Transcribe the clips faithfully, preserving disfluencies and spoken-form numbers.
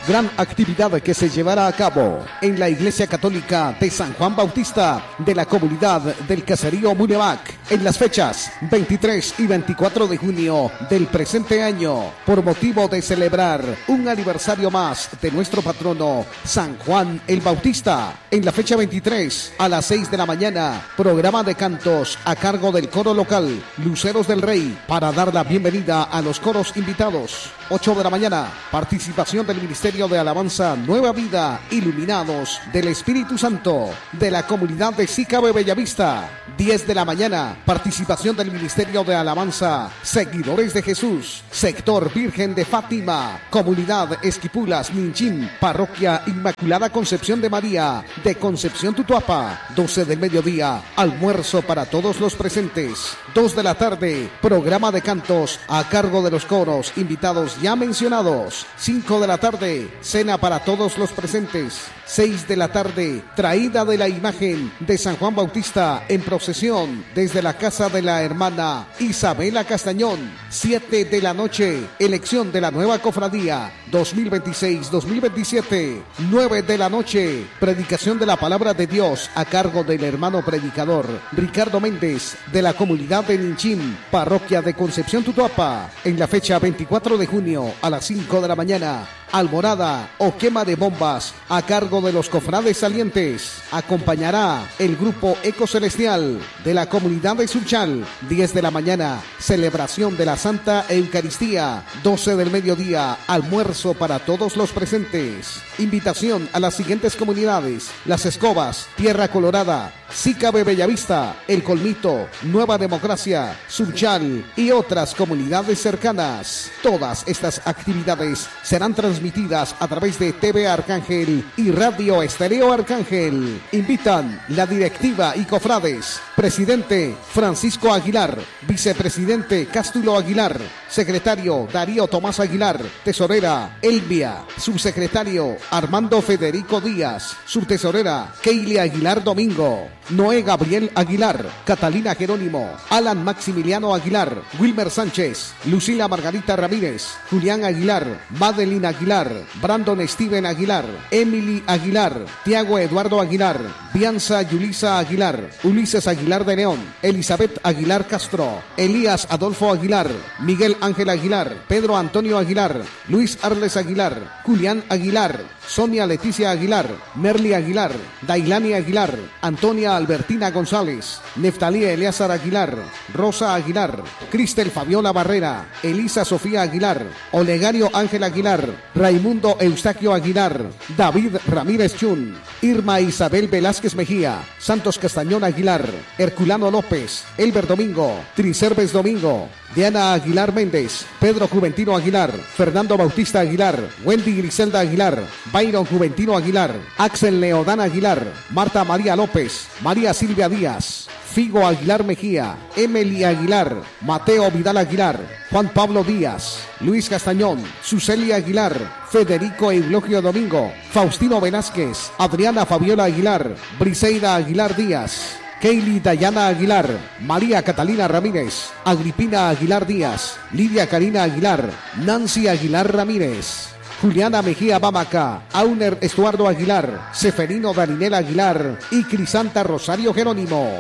Gran actividad que se llevará a cabo en la Iglesia Católica de San Juan Bautista de la comunidad del Caserío Munevac en las fechas veintitrés y veinticuatro de junio del presente año, por motivo de celebrar un aniversario más de nuestro patrono San Juan el Bautista. En la fecha veintitrés a las seis de la mañana, programa de cantos a cargo del coro local Luceros del Rey para dar la bienvenida a los coros invitados. ocho de la mañana, participación del Ministerio de Alabanza Nueva Vida, Iluminados del Espíritu Santo de la comunidad de Sicabe Bellavista. diez de la mañana, participación del Ministerio de Alabanza Seguidores de Jesús, sector Virgen de Fátima, comunidad Esquipulas, Ninchín, parroquia Inmaculada Concepción de María de Concepción Tutuapa. doce del mediodía, almuerzo para todos los presentes. dos de la tarde, programa de cantos a cargo de los coros invitados ya mencionados. cinco de la tarde, cena para todos los presentes. seis de la tarde, traída de la imagen de San Juan Bautista en procesión desde la casa de la hermana Isabela Castañón. siete de la noche, elección de la nueva cofradía dos mil veintiséis dos mil veintisiete. nueve de la noche, predicación de la palabra de Dios a cargo del hermano predicador Ricardo Méndez de la comunidad de Ninchín, parroquia de Concepción Tutuapa. En la fecha veinticuatro de junio a las cinco de la mañana, alborada o quema de bombas a cargo de los cofrades salientes. Acompañará el grupo Eco Celestial de la comunidad de Suchal. diez de la mañana, celebración de la Santa Eucaristía. doce del mediodía, almuerzo para todos los presentes. Invitación a las siguientes comunidades: Las Escobas, Tierra Colorada, Sicabe Bellavista, El Colmito, Nueva Democracia, Suchal y otras comunidades cercanas. Todas estas actividades serán transmitidas a través de T V Arcángel y Radio Estéreo Arcángel. Invitan la directiva y cofrades. Presidente Francisco Aguilar, vicepresidente Cástulo Aguilar, secretario Darío Tomás Aguilar, tesorera Elvia, subsecretario Armando Federico Díaz, subtesorera Keili Aguilar Domingo, Noé Gabriel Aguilar, Catalina Jerónimo, Alan Maximiliano Aguilar, Wilmer Sánchez, Lucila Margarita Ramírez, Julián Aguilar, Madeline Aguilar, Brandon Steven Aguilar, Emily Aguilar, Tiago Eduardo Aguilar, Bianza Yulisa Aguilar, Ulises Aguilar de León, Elizabeth Aguilar Castro, Elías Adolfo Aguilar, Miguel Ángel Aguilar, Pedro Antonio Aguilar, Luis Arles Aguilar, Julián Aguilar, Sonia Leticia Aguilar, Merly Aguilar, Dailani Aguilar, Antonia Albertina González, Neftalí Eleazar Aguilar, Rosa Aguilar, Cristel Fabiola Barrera, Elisa Sofía Aguilar, Olegario Ángel Aguilar, Raimundo Eustaquio Aguilar, David Ramírez Chun, Irma Isabel Velázquez Mejía, Santos Castañón Aguilar, Herculano López, Elber Domingo, Tricerves Domingo, Diana Aguilar Méndez, Pedro Juventino Aguilar, Fernando Bautista Aguilar, Wendy Griselda Aguilar, Byron Juventino Aguilar, Axel Leodán Aguilar, Marta María López, María Silvia Díaz, Figo Aguilar Mejía, Emily Aguilar, Mateo Vidal Aguilar, Juan Pablo Díaz, Luis Castañón, Sucelia Aguilar, Federico Eulogio Domingo, Faustino Velázquez, Adriana Fabiola Aguilar, Briseida Aguilar Díaz, Keili Dayana Aguilar, María Catalina Ramírez, Agripina Aguilar Díaz, Lidia Karina Aguilar, Nancy Aguilar Ramírez, Juliana Mejía Bamaca, Auner Estuardo Aguilar, Seferino Darinel Aguilar y Crisanta Rosario Jerónimo.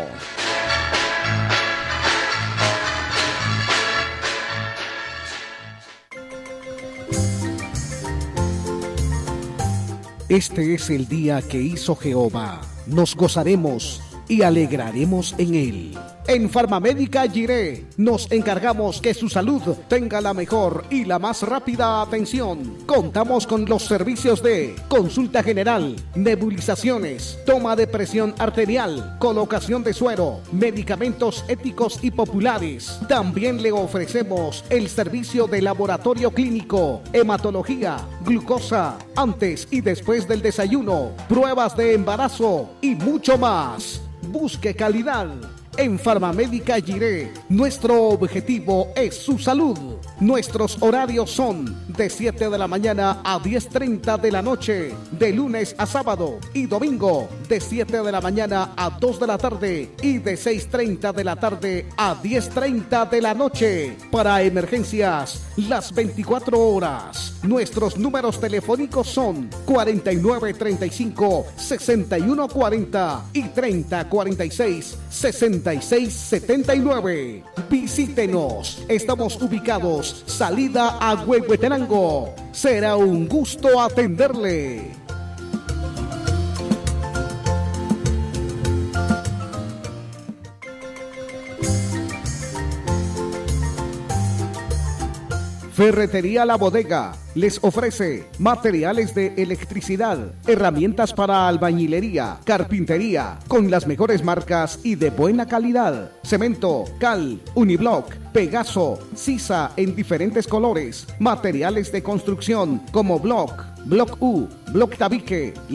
Este es el día que hizo Jehová. Nos gozaremos y alegraremos en él. En Farmamédica Giré nos encargamos que su salud tenga la mejor y la más rápida atención. Contamos con los servicios de consulta general, nebulizaciones, toma de presión arterial, colocación de suero, medicamentos éticos y populares. También le ofrecemos el servicio de laboratorio clínico, hematología, glucosa, antes y después del desayuno, pruebas de embarazo y mucho más. Busque calidad En Farmamédica Giré, nuestro objetivo es su salud. Nuestros horarios son de siete de la mañana a diez treinta de la noche, de lunes a sábado y domingo, de siete de la mañana a dos de la tarde y de seis treinta de la tarde a diez treinta de la noche. Para emergencias, las veinticuatro horas. Nuestros números telefónicos son cuarenta y nueve treinta y cinco sesenta y uno cuarenta y treinta cuarenta y seis sesenta y seis setenta y nueve. Visítenos. Estamos ubicados salida a Huehuetenango. Será un gusto atenderle. Ferretería La Bodega les ofrece materiales de electricidad, herramientas para albañilería, carpintería, con las mejores marcas y de buena calidad. Cemento, cal, uniblock, Pegaso, sisa en diferentes colores. Materiales de construcción como block, block U, block tabique.